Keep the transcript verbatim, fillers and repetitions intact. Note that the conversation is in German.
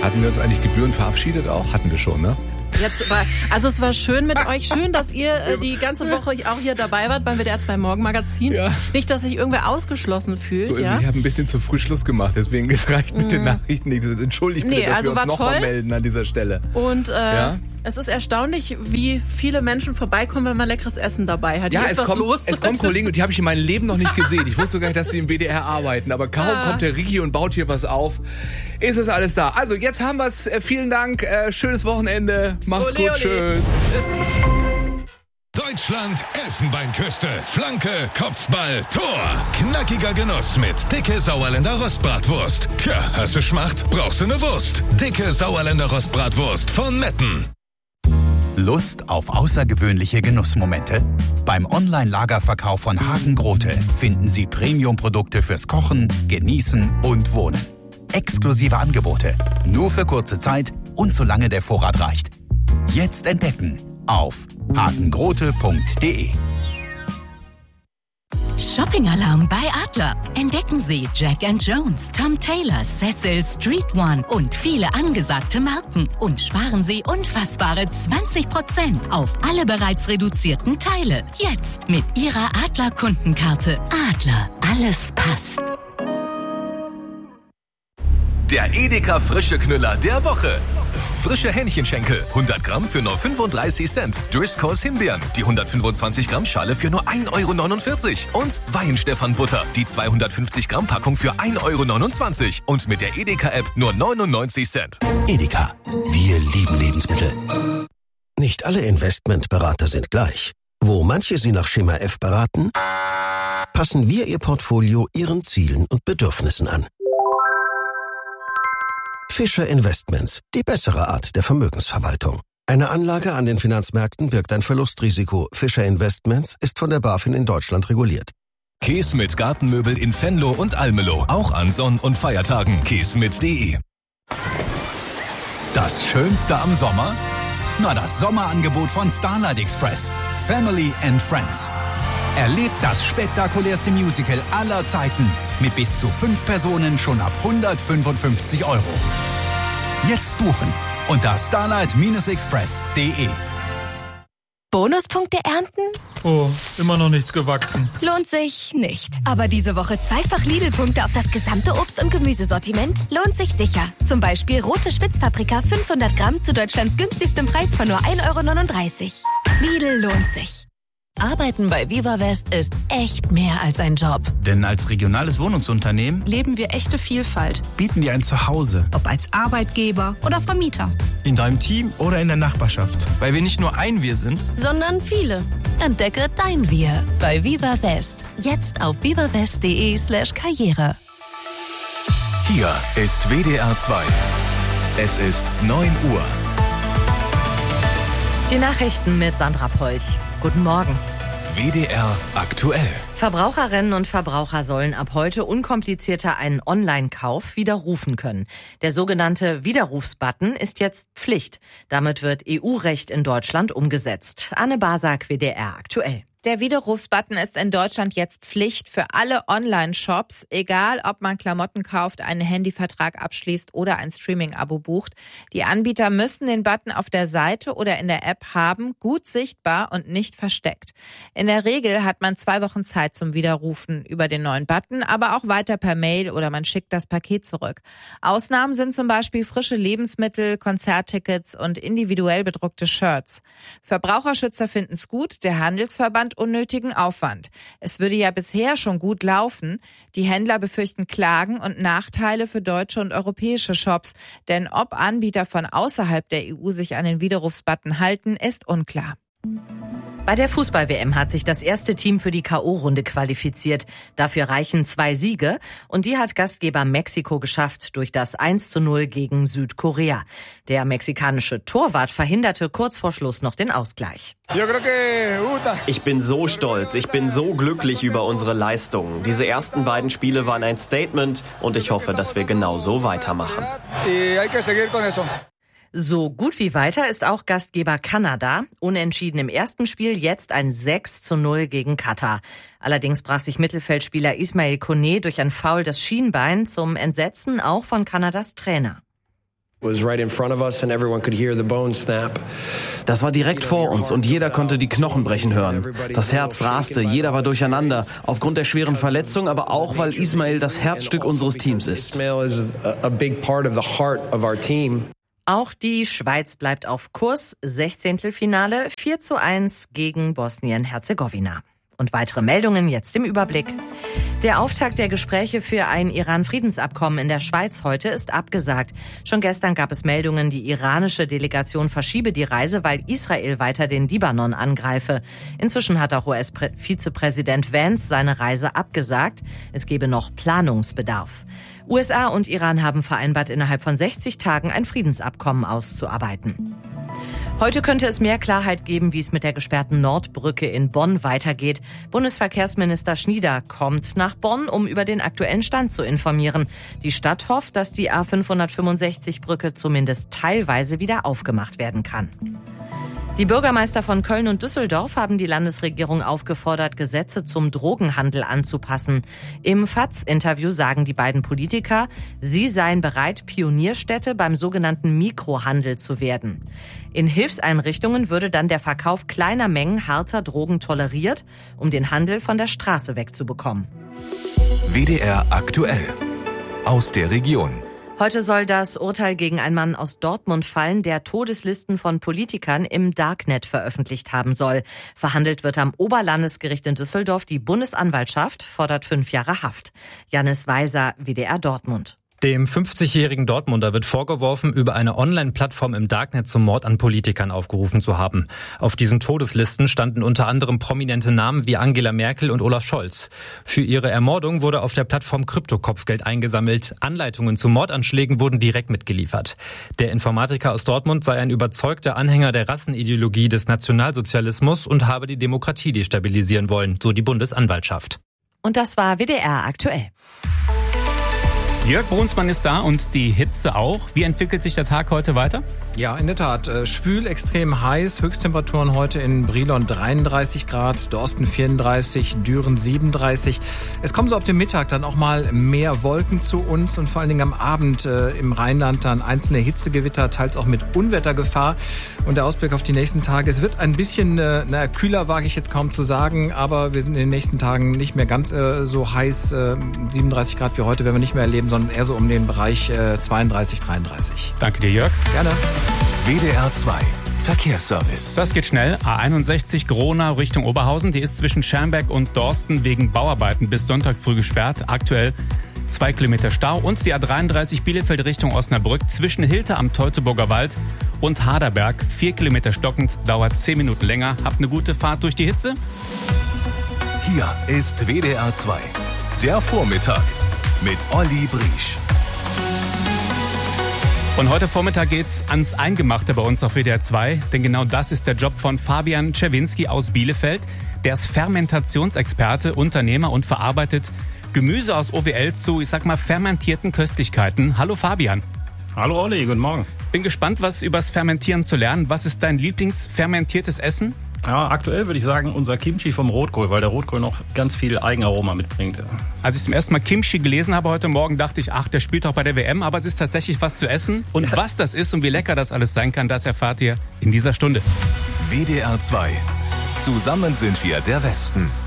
Hatten wir uns eigentlich gebührend verabschiedet auch? Hatten wir schon, ne? Jetzt war, also es war schön mit euch. Schön, dass ihr äh, die ganze Woche auch hier dabei wart beim W D R zwei Morgen Magazin. Ja. Nicht, dass sich irgendwer ausgeschlossen fühlt. So ist ja? es. Ich habe ein bisschen zu früh Schluss gemacht, deswegen es reicht mit mm. den Nachrichten nicht. Entschuldigt bitte, nee, dass also wir uns nochmal melden an dieser Stelle. Und äh, ja? es ist erstaunlich, wie viele Menschen vorbeikommen, wenn man leckeres Essen dabei hat. Ja, Hier es, ist was kommt, los, es kommen Kollegen und die habe ich in meinem Leben noch nicht gesehen. Ich wusste gar nicht, dass sie im W D R arbeiten. Aber kaum ah. kommt der Ricky und baut hier was auf, ist es alles da. Also jetzt haben wir es. Vielen Dank. Äh, schönes Wochenende. Macht's ole, gut. Ole. Tschüss. Tschüss. Deutschland, Elfenbeinküste, Flanke, Kopfball, Tor. Knackiger Genuss mit dicke Sauerländer Rostbratwurst. Tja, hast du Schmacht? Brauchst du eine Wurst? Dicke Sauerländer Rostbratwurst von Metten. Lust auf außergewöhnliche Genussmomente? Beim Online-Lagerverkauf von Hagen Grote finden Sie Premium-Produkte fürs Kochen, Genießen und Wohnen. Exklusive Angebote, nur für kurze Zeit und solange der Vorrat reicht. Jetzt entdecken auf hagengrote punkt de. Shopping-Alarm bei Adler. Entdecken Sie Jack and Jones, Tom Taylor, Cecil, Street One und viele angesagte Marken. Und sparen Sie unfassbare zwanzig Prozent auf alle bereits reduzierten Teile. Jetzt mit Ihrer Adler-Kundenkarte. Adler, alles passt. Der Edeka Frische Knüller der Woche. Frische Hähnchenschenkel, hundert Gramm für nur fünfunddreißig Cent. Driscolls Himbeeren, die hundertfünfundzwanzig Gramm Schale für nur ein Euro neunundvierzig. Und Weihenstephan Butter, die zweihundertfünfzig Gramm Packung für ein Euro neunundzwanzig. Und mit der Edeka-App nur neunundneunzig Cent. Edeka, wir lieben Lebensmittel. Nicht alle Investmentberater sind gleich. Wo manche Sie nach Schema F beraten, passen wir Ihr Portfolio Ihren Zielen und Bedürfnissen an. Fischer Investments, die bessere Art der Vermögensverwaltung. Eine Anlage an den Finanzmärkten birgt ein Verlustrisiko. Fischer Investments ist von der BaFin in Deutschland reguliert. Käse mit Gartenmöbel in Venlo und Almelo. Auch an Sonn- und Feiertagen. käse mit punkt de. Das Schönste am Sommer? Na, das Sommerangebot von Starlight Express. Family and Friends. Erlebt das spektakulärste Musical aller Zeiten mit bis zu fünf Personen schon ab hundertfünfundfünfzig Euro. Jetzt buchen unter starlight express punkt de. Bonuspunkte ernten? Oh, immer noch nichts gewachsen. Lohnt sich nicht. Aber diese Woche zweifach Lidl-Punkte auf das gesamte Obst- und Gemüsesortiment lohnt sich sicher. Zum Beispiel rote Spitzpaprika fünfhundert Gramm zu Deutschlands günstigstem Preis von nur ein Euro neununddreißig. Lidl lohnt sich. Arbeiten bei Viva West ist echt mehr als ein Job. Denn als regionales Wohnungsunternehmen leben wir echte Vielfalt. Bieten dir ein Zuhause. Ob als Arbeitgeber oder Vermieter. In deinem Team oder in der Nachbarschaft. Weil wir nicht nur ein Wir sind, sondern viele. Entdecke dein Wir bei Viva West. Jetzt auf vivawest.de slash Karriere. Hier ist W D R zwei. Es ist neun Uhr. Die Nachrichten mit Sandra Polch. Guten Morgen. W D R aktuell. Verbraucherinnen und Verbraucher sollen ab heute unkomplizierter einen Online-Kauf widerrufen können. Der sogenannte Widerrufsbutton ist jetzt Pflicht. Damit wird E U-Recht in Deutschland umgesetzt. Anne Basak, W D R aktuell. Der Widerrufsbutton ist in Deutschland jetzt Pflicht für alle Online-Shops, egal ob man Klamotten kauft, einen Handyvertrag abschließt oder ein Streaming-Abo bucht. Die Anbieter müssen den Button auf der Seite oder in der App haben, gut sichtbar und nicht versteckt. In der Regel hat man zwei Wochen Zeit zum Widerrufen über den neuen Button, aber auch weiter per Mail oder man schickt das Paket zurück. Ausnahmen sind zum Beispiel frische Lebensmittel, Konzerttickets und individuell bedruckte Shirts. Verbraucherschützer finden es gut, der Handelsverband unnötigen Aufwand. Es würde ja bisher schon gut laufen. Die Händler befürchten Klagen und Nachteile für deutsche und europäische Shops. Denn ob Anbieter von außerhalb der E U sich an den Widerrufsbutton halten, ist unklar. Bei der Fußball-W M hat sich das erste Team für die K O-Runde qualifiziert. Dafür reichen zwei Siege und die hat Gastgeber Mexiko geschafft durch das eins zu null gegen Südkorea. Der mexikanische Torwart verhinderte kurz vor Schluss noch den Ausgleich. Ich bin so stolz, ich bin so glücklich über unsere Leistungen. Diese ersten beiden Spiele waren ein Statement und ich hoffe, dass wir genauso weitermachen. So gut wie weiter ist auch Gastgeber Kanada. Unentschieden im ersten Spiel, jetzt ein sechs zu null gegen Katar. Allerdings brach sich Mittelfeldspieler Ismail Koné durch ein Foul das Schienbein, zum Entsetzen auch von Kanadas Trainer. Das war direkt vor uns und jeder konnte die Knochen brechen hören. Das Herz raste, jeder war durcheinander, aufgrund der schweren Verletzung, aber auch, weil Ismail das Herzstück unseres Teams ist. Auch die Schweiz bleibt auf Kurs. Sechzehntelfinale vier zu eins gegen Bosnien-Herzegowina. Und weitere Meldungen jetzt im Überblick. Der Auftakt der Gespräche für ein Iran-Friedensabkommen in der Schweiz heute ist abgesagt. Schon gestern gab es Meldungen, die iranische Delegation verschiebe die Reise, weil Israel weiter den Libanon angreife. Inzwischen hat auch U S-Vizepräsident Vance seine Reise abgesagt. Es gebe noch Planungsbedarf. U S A und Iran haben vereinbart, innerhalb von sechzig Tagen ein Friedensabkommen auszuarbeiten. Heute könnte es mehr Klarheit geben, wie es mit der gesperrten Nordbrücke in Bonn weitergeht. Bundesverkehrsminister Schnieder kommt nach Bonn, um über den aktuellen Stand zu informieren. Die Stadt hofft, dass die A fünfhundertfünfundsechzig Brücke zumindest teilweise wieder aufgemacht werden kann. Die Bürgermeister von Köln und Düsseldorf haben die Landesregierung aufgefordert, Gesetze zum Drogenhandel anzupassen. Im F A Z-Interview sagen die beiden Politiker, sie seien bereit, Pionierstädte beim sogenannten Mikrohandel zu werden. In Hilfseinrichtungen würde dann der Verkauf kleiner Mengen harter Drogen toleriert, um den Handel von der Straße wegzubekommen. W D R aktuell. Aus der Region. Heute soll das Urteil gegen einen Mann aus Dortmund fallen, der Todeslisten von Politikern im Darknet veröffentlicht haben soll. Verhandelt wird am Oberlandesgericht in Düsseldorf. Die Bundesanwaltschaft fordert fünf Jahre Haft. Jannis Weiser, W D R Dortmund. Dem fünfzigjährigen Dortmunder wird vorgeworfen, über eine Online-Plattform im Darknet zum Mord an Politikern aufgerufen zu haben. Auf diesen Todeslisten standen unter anderem prominente Namen wie Angela Merkel und Olaf Scholz. Für ihre Ermordung wurde auf der Plattform Kryptokopfgeld eingesammelt. Anleitungen zu Mordanschlägen wurden direkt mitgeliefert. Der Informatiker aus Dortmund sei ein überzeugter Anhänger der Rassenideologie des Nationalsozialismus und habe die Demokratie destabilisieren wollen, so die Bundesanwaltschaft. Und das war W D R aktuell. Jörg Brunsmann ist da und die Hitze auch. Wie entwickelt sich der Tag heute weiter? Ja, in der Tat. Schwül, extrem heiß. Höchsttemperaturen heute in Brilon dreiunddreißig Grad, Dorsten vierunddreißig, Düren siebenunddreißig. Es kommen so ab dem Mittag dann auch mal mehr Wolken zu uns und vor allen Dingen am Abend äh, im Rheinland dann einzelne Hitzegewitter, teils auch mit Unwettergefahr. Und der Ausblick auf die nächsten Tage. Es wird ein bisschen, äh, naja, kühler wage ich jetzt kaum zu sagen, aber wir sind in den nächsten Tagen nicht mehr ganz äh, so heiß. Äh, siebenunddreißig Grad wie heute werden wir nicht mehr erleben, sondern eher so um den Bereich äh, zweiunddreißig, dreiunddreißig. Danke dir, Jörg. Gerne. W D R zwei Verkehrsservice. Das geht schnell. A einundsechzig Gronau Richtung Oberhausen. Die ist zwischen Schermbeck und Dorsten wegen Bauarbeiten bis Sonntag früh gesperrt. Aktuell zwei Kilometer Stau. Und die A dreiunddreißig Bielefeld Richtung Osnabrück zwischen Hilter am Teutoburger Wald und Haderberg. Vier Kilometer stockend, dauert zehn Minuten länger. Habt eine gute Fahrt durch die Hitze. Hier ist W D R zwei. Der Vormittag mit Olli Briesch. Und heute Vormittag geht's ans Eingemachte bei uns auf W D R zwei, denn genau das ist der Job von Fabian Czerwinski aus Bielefeld. Der ist Fermentationsexperte, Unternehmer und verarbeitet Gemüse aus O W L zu, ich sag mal, fermentierten Köstlichkeiten. Hallo Fabian. Hallo Olli, guten Morgen. Bin gespannt, was übers Fermentieren zu lernen. Was ist dein Lieblingsfermentiertes Essen? Ja, aktuell würde ich sagen, unser Kimchi vom Rotkohl, weil der Rotkohl noch ganz viel Eigenaroma mitbringt. Als ich zum ersten Mal Kimchi gelesen habe heute Morgen, dachte ich, ach, der spielt auch bei der W M, aber es ist tatsächlich was zu essen. Und was das ist und wie lecker das alles sein kann, das erfahrt ihr in dieser Stunde. W D R zwei. Zusammen sind wir der Westen.